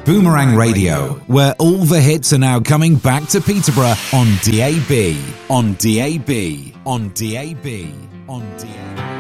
Boomerang Radio, where all the hits are now coming back to Peterborough on DAB, on DAB, on DAB, on DAB.